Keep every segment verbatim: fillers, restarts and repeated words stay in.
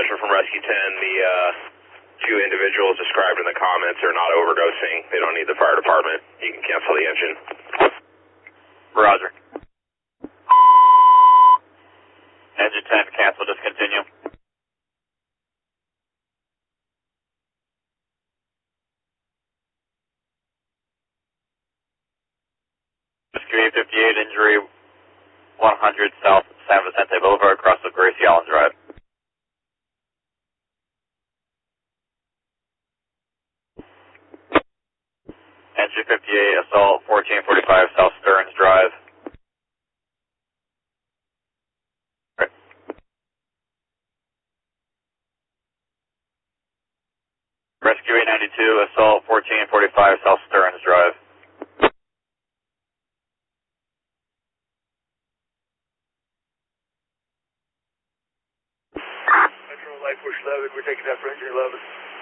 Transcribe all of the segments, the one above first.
Pleasure from Rescue ten. The uh, two individuals described in the comments are not overdosing. They don't need the fire department. You can cancel the engine. Roger. Engine ten, cancel, discontinue. Rescue eight fifty-eight, injury one hundred South San Vicente Boulevard, across the Gracie Allen Drive. Engine fifty-eight, assault fourteen forty-five South Stearns Drive. Right. Rescue eight ninety-two, assault fourteen forty-five South Stearns Drive. Metro Life Force eleven, we're taking that for engine eleven.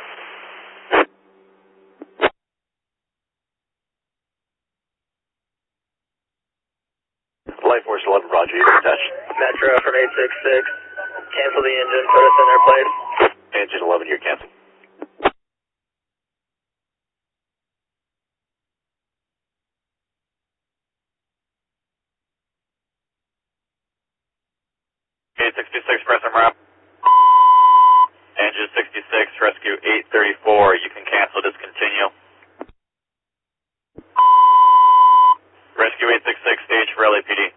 Life Force eleven, Roger, you can touch. Metro from eight six six, cancel the engine, put us in their place. Engine eleven, you're canceled. eight sixty-six, press and wrap. Engine sixty-six, rescue eight thirty-four, you can cancel, discontinue. Rescue eight sixty-six, stage for L A P D.